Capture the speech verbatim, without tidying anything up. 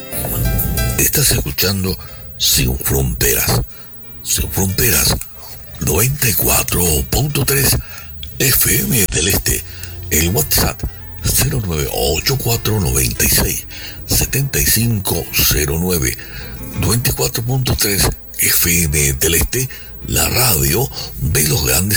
Estás escuchando Sin Fronteras. Sin Fronteras, noventa y cuatro punto tres F M del Este. El WhatsApp cero nueve ocho cuatro nueve seis siete cinco cero nueve. noventa y cuatro punto tres F M del Este, la radio de los grandes